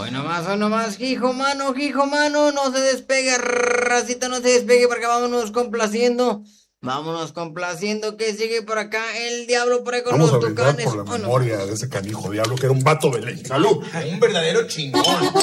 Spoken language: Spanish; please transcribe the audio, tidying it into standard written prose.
hoy nomás, hijo mano, no se despegue, racita, no se despegue, porque vámonos complaciendo, que sigue por acá el diablo por ahí con Vamos los a brindar tucanes. por la memoria de ese canijo diablo que era un vato de ley. ¡Salud! Un verdadero chingón.